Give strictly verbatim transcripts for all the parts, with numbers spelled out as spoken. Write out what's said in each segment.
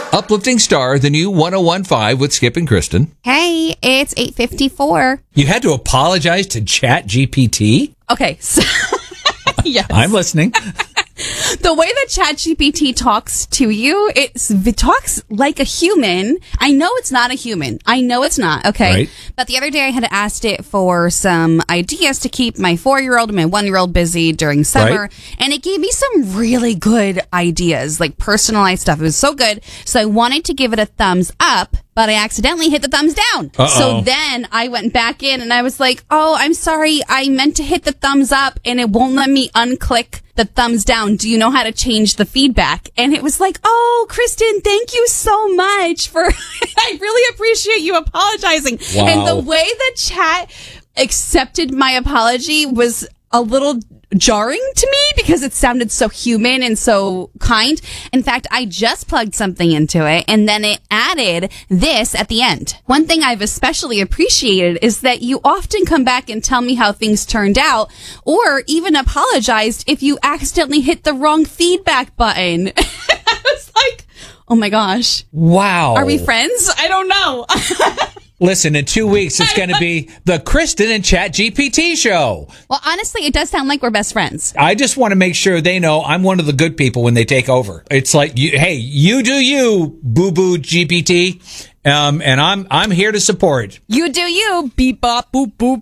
Uplifting Star, the new one oh one point five with Skip and Kristen. Hey, it's eight fifty-four. You had to apologize to Chat G P T? Okay, so yes. I'm listening. The way that ChatGPT talks to you, it's, it talks like a human. I know it's not a human. I know it's not, okay? Right. But the other day I had asked it for some ideas to keep my four-year-old and my one-year-old busy during summer, Right. and it gave me some really good ideas, like personalized stuff. It was so good. So I wanted to give it a thumbs up, but I accidentally hit the thumbs down. Uh-oh. So then I went back in and I was like, oh, I'm sorry. I meant to hit the thumbs up and it won't let me unclick the thumbs down. Do you know how to change the feedback? And it was like, oh, Kristen, thank you so much for, I really appreciate you apologizing. Wow. And the way the chat accepted my apology was a little jarring to me because it sounded so human and so kind. In fact, I just plugged something into it and then it added this at the end. One thing I've especially appreciated is that you often come back and tell me how things turned out or even apologized if you accidentally hit the wrong feedback button. I was like, oh my gosh. Wow. Are we friends? I don't know. Listen, in two weeks, it's going to be the Kristen and Chat G P T show. Well, honestly, it does sound like we're best friends. I just want to make sure they know I'm one of the good people when they take over. It's like, you, hey, you do you, boo-boo G P T, um, and I'm I'm here to support. You do you, beep, bop, boop, boop.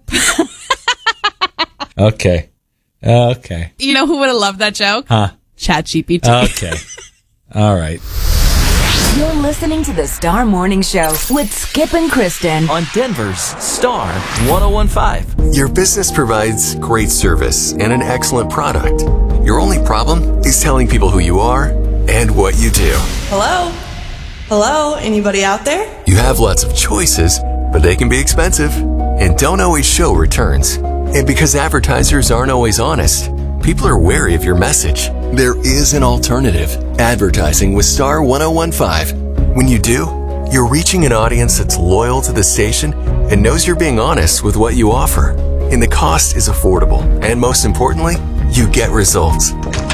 Okay. Okay. You know who would have loved that joke? Huh. ChatGPT. Okay. All right. You're listening to the Star Morning Show with Skip and Kristen on Denver's Star one oh one point five. Your business provides great service and an excellent product. Your only problem is telling people who you are and what you do. Hello? Hello? Anybody out there? You have lots of choices, but they can be expensive and don't always show returns. And because advertisers aren't always honest, people are wary of your message. There is an alternative. Advertising with Star one oh one point five. When you do, you're reaching an audience that's loyal to the station and knows you're being honest with what you offer. And the cost is affordable. And most importantly, you get results.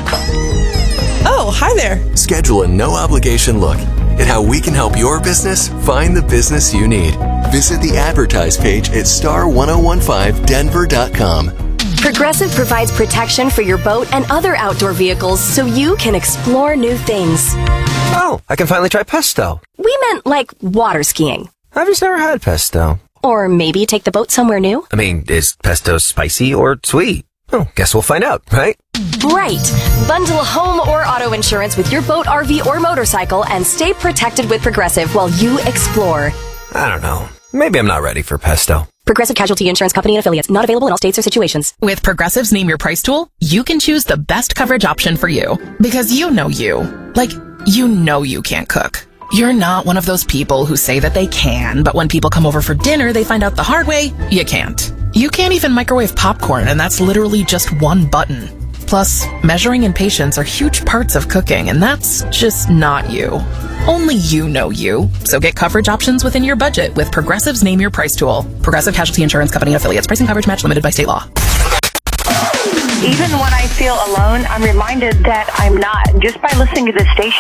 Oh, hi there. Schedule a no-obligation look at how we can help your business find the business you need. Visit the advertise page at star one oh one point five denver dot com. Progressive provides protection for your boat and other outdoor vehicles so you can explore new things. Oh, I can finally try pesto. We meant like water skiing. I've just never had pesto. Or maybe take the boat somewhere new. I mean, is pesto spicy or sweet? Oh, guess we'll find out, right? Right. Bundle home or auto insurance with your boat, R V, or motorcycle and stay protected with Progressive while you explore. I don't know. Maybe I'm not ready for pesto. Progressive Casualty Insurance Company and Affiliates. Not available in all states or situations. With Progressive's Name Your Price tool, you can choose the best coverage option for you. Because you know you. Like, you know you can't cook. You're not one of those people who say that they can, but when people come over for dinner, they find out the hard way, you can't. You can't even microwave popcorn, and that's literally just one button. Plus, measuring and patience are huge parts of cooking, and that's just not you. Only you know you. So get coverage options within your budget with Progressive's Name Your Price tool. Progressive Casualty Insurance Company and Affiliates. Pricing coverage match limited by state law. Even when I feel alone, I'm reminded that I'm not, just by listening to this station.